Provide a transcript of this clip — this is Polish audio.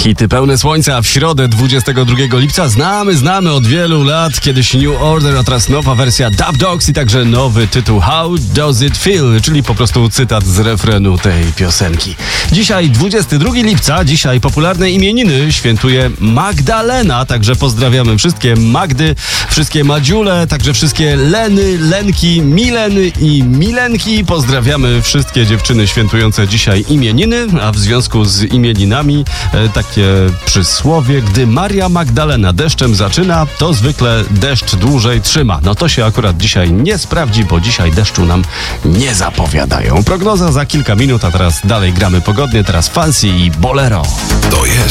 Hity pełne słońca w środę 22 lipca znamy od wielu lat. Kiedyś New Order, a teraz nowa wersja Dub Dogs i także nowy tytuł How Does It Feel, czyli po prostu cytat z refrenu tej piosenki. Dzisiaj 22 lipca, dzisiaj popularne imieniny świętuje Magdalena, także pozdrawiamy wszystkie Magdy, wszystkie Madziule, także wszystkie Leny, Lenki, Mileny i Milenki. Pozdrawiamy wszystkie dziewczyny świętujące dzisiaj imieniny, a w związku z imieninami takie przysłowie: gdy Maria Magdalena deszczem zaczyna, to zwykle deszcz dłużej trzyma. No to się akurat dzisiaj nie sprawdzi, bo dzisiaj deszczu nam nie zapowiadają. Prognoza za kilka minut, a teraz dalej gramy pogodnie. Teraz Fancy i Bolero. To jest